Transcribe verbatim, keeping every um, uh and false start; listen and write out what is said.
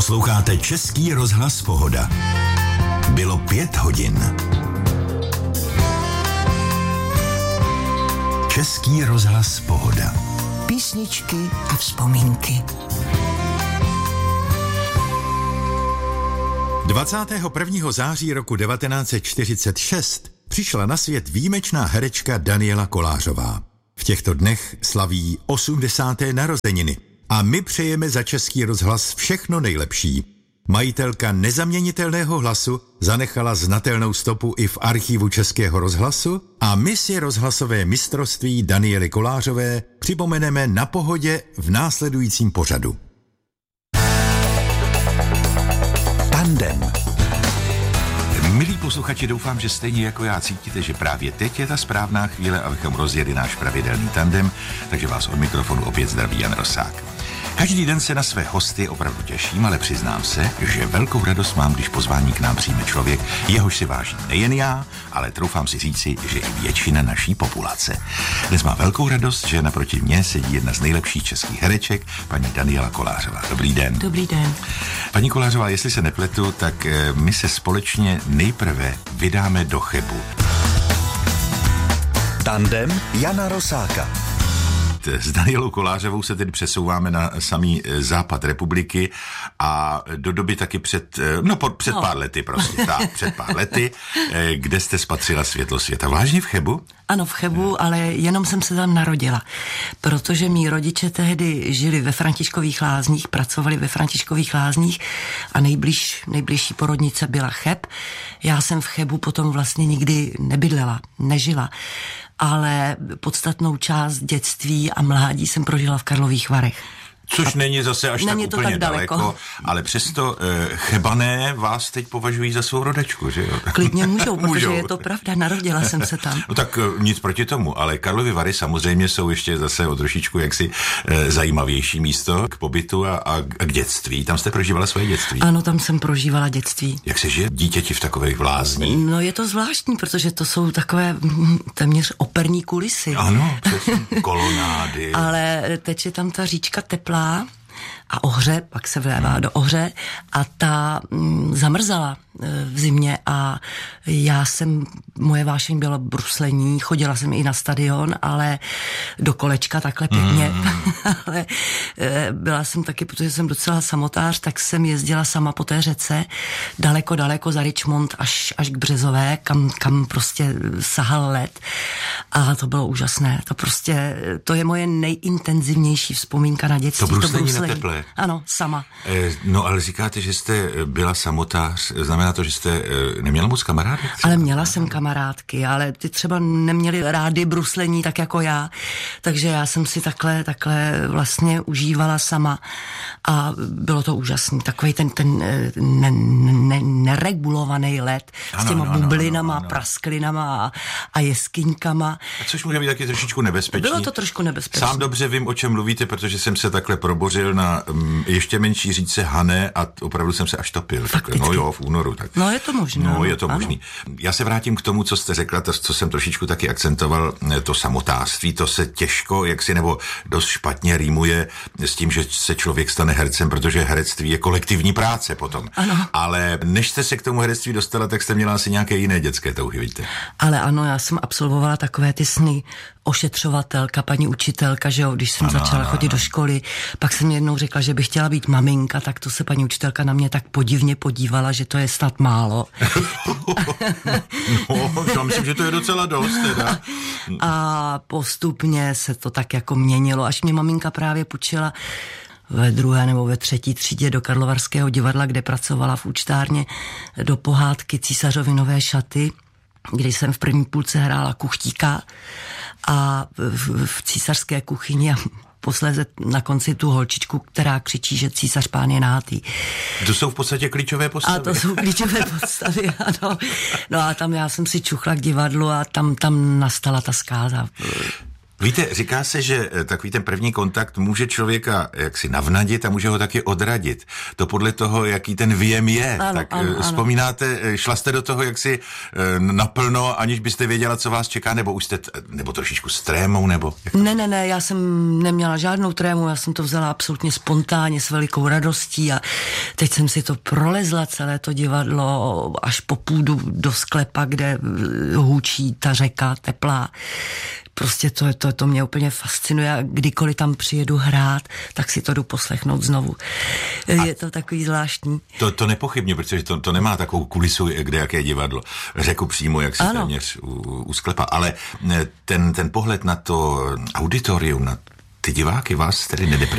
Posloucháte Český rozhlas Pohoda. Bylo pět hodin. Český rozhlas Pohoda. Písničky a vzpomínky. dvacátého prvního září roku devatenáct set čtyřicet šest přišla na svět výjimečná herečka Daniela Kolářová. V těchto dnech slaví osmdesáté narozeniny a my přejeme za Český rozhlas všechno nejlepší. Majitelka nezaměnitelného hlasu zanechala znatelnou stopu i v archivu Českého rozhlasu a my si rozhlasové mistrovství Daniely Kolářové připomeneme na Pohodě v následujícím pořadu. Tandem. Milí posluchači, doufám, že stejně jako já cítíte, že právě teď je ta správná chvíle, abychom rozjeli náš pravidelný tandem, takže vás od mikrofonu opět zdraví Jan Rosák. Každý den se na své hosty opravdu těším, ale přiznám se, že velkou radost mám, když pozvání k nám přijme člověk, jehož si vážím nejen já, ale troufám si říci, že i většina naší populace. Dnes má velkou radost, že naproti mně sedí jedna z nejlepších českých hereček, paní Daniela Kolářová. Dobrý den. Dobrý den. Paní Kolářová, jestli se nepletu, tak my se společně nejprve vydáme do Chebu. Tandem Jana Rosáka. S Danielou Kolářovou se tedy přesouváme na samý západ republiky a do doby taky před, no před no. pár lety prostě, tak, před pár lety, kde jste spatřila světlo světa. Vážně v Chebu? Ano, v Chebu, ale jenom jsem se tam narodila, protože mý rodiče tehdy žili ve Františkových Lázních, pracovali ve Františkových Lázních a nejbliž, nejbližší porodnice byla Cheb. Já jsem v Chebu potom vlastně nikdy nebydlela, nežila, ale podstatnou část dětství a mládí jsem prožila v Karlových Varech. Což není zase až není tak úplně tak daleko. daleko, ale přesto e, Chebané vás teď považují za svou rodačku, že jo? Klidně můžou, protože můžou. Je to pravda, narodila jsem se tam. No tak e, nic proti tomu, ale Karlovy Vary samozřejmě jsou ještě zase o trošičku jaksi e, zajímavější místo k pobytu a, a k dětství. Tam jste prožívala svoje dětství? Ano, tam jsem prožívala dětství. Jak se žije dítěti v takových vlázních? No je to zvláštní, protože to jsou takové téměř operní kulisy. Ano, kolonády. Ale teče tam ta říčka teplá a ohře, pak se vlévá do ohře a ta mm, zamrzala e, v zimě a já jsem, moje vášeň byla bruslení, chodila jsem i na stadion, ale do kolečka takhle pěkně, mm. ale e, byla jsem taky, protože jsem docela samotář, tak jsem jezdila sama po té řece, daleko, daleko za Richmond až, až k Březové, kam, kam prostě sahal led a to bylo úžasné, to prostě, to je moje nejintenzivnější vzpomínka na dětství. To bruslení, to bruslení na teple. Ano, sama. E, no ale říkáte, že jste byla samotář, znamená to, že jste e, neměla moc kamarádek? Ale měla jsem kamarádky, ale ty třeba neměly rády bruslení tak jako já, takže já jsem si takhle, takhle vlastně užívala sama a bylo to úžasný, takový ten, ten ne, ne, neregulovaný led ano, s těma no, bublinama, no, no, no. prasklinama a, a jeskyňkama. A což může být taky trošičku nebezpečný. Bylo to trošku nebezpečné. Sám dobře vím, o čem mluvíte, protože jsem se takhle probořil na um, ještě menší říčce Hané a opravdu jsem se až topil. Takhle, no jo, v únoru. Tak. No je to možné. No je to možný. Já se vrátím k tomu, co jste řekla, to, co jsem trošičku taky akcentoval, to samotářství, to se těžko, jaksi nebo dost špatně rýmuje s tím, že se člověk stane hercem, protože herectví je kolektivní práce potom. Ano. Ale než jste se k tomu herectví dostala, tak jste měla asi nějaké jiné dětské touhy, vidíte? Ale ano, já jsem absolvovala takové ty sny, ošetřovatelka, paní učitelka, že jo, když jsem ano, začala chodit ano. do školy, pak jsem jednou řekla, že bych chtěla být maminka, tak to se paní učitelka na mě tak podivně podívala, že to je snad málo. No, já myslím, že to je docela dost, teda. A postupně se to tak jako měnilo, až mě maminka právě půjčila ve druhé nebo ve třetí třídě do Karlovarského divadla, kde pracovala v účtárně, do pohádky Císařovy nové šaty, kdy jsem v první půlce hrála kuchtíka a v, v císařské kuchyni a posléze na konci tu holčičku, která křičí, že císař pán je nahátý. To jsou v podstatě klíčové postavy. A to jsou klíčové postavy, ano. No a tam já jsem si čuchla k divadlu a tam, tam nastala ta zkáza. Víte, říká se, že takový ten první kontakt může člověka jaksi navnadit a může ho taky odradit. To podle toho, jaký ten věm je. Ano, tak ano, ano. vzpomínáte, šla jste do toho jaksi naplno, aniž byste věděla, co vás čeká, nebo už jste, nebo trošičku s trémou, nebo? Ne, ne, ne, já jsem neměla žádnou trému, já jsem to vzala absolutně spontánně, s velikou radostí a teď jsem si to prolezla, celé to divadlo, až po půdu do sklepa, kde hůčí ta řeka teplá. Prostě to, to, to mě úplně fascinuje a kdykoliv tam přijedu hrát, tak si to jdu poslechnout znovu. A je to takový zvláštní. To, to nepochybně, protože to, to nemá takovou kulisu, kde jaké divadlo. Řeku přímo, jak si téměř u, u sklepa. Ale ten, ten pohled na to auditorium, na ty diváky vás tedy nedeprimuje?